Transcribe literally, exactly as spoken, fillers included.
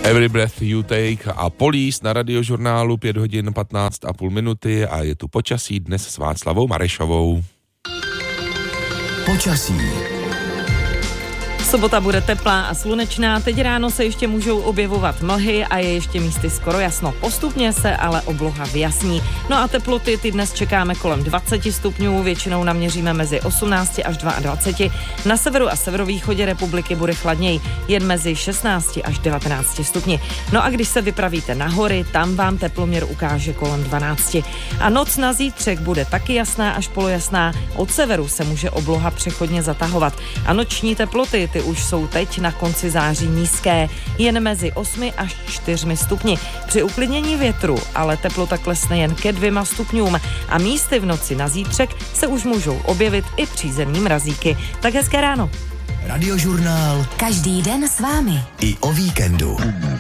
Every Breath You Take a Police na Radiožurnálu, pět hodin patnáct a půl minuty a je tu počasí dnes s Václavou Marešovou. Počasí. Sobota bude teplá a slunečná, teď ráno se ještě můžou objevovat mlhy a je ještě místy skoro jasno. Postupně se ale obloha vyjasní. No a teploty ty dnes čekáme kolem dvacet stupňů, většinou naměříme mezi osmnáct až dvacet dva. Na severu a severovýchodě republiky bude chladněji, jen mezi šestnáct až devatenáct stupni. No a když se vypravíte na hory, tam vám teploměr ukáže kolem dvanáct. A noc na zítřek bude taky jasná až polojasná, od severu se může obloha přechodně zatahovat. A noční teploty ty už jsou teď na konci září nízké, jen mezi osmi až čtyřmi stupni. Při uklidnění větru ale teplota klesne jen ke dvěma stupňům a místy v noci na zítřek se už můžou objevit i přízemní mrazíky. Tak hezké ráno. Radiožurnál. Každý den s vámi. I o víkendu.